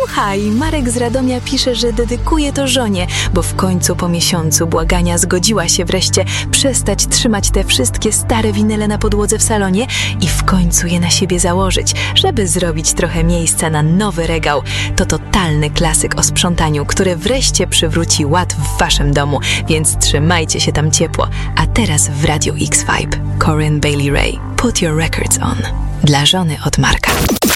Słuchaj, Marek z Radomia pisze, że dedykuje to żonie, bo w końcu po miesiącu błagania zgodziła się wreszcie przestać trzymać te wszystkie stare winyle na podłodze w salonie i w końcu je na siebie założyć, żeby zrobić trochę miejsca na nowy regał. To totalny klasyk o sprzątaniu, który wreszcie przywróci ład w waszym domu, więc trzymajcie się tam ciepło. A teraz w Radio X Vibe Corinne Bailey Rae. Put your records on. Dla żony od Marka.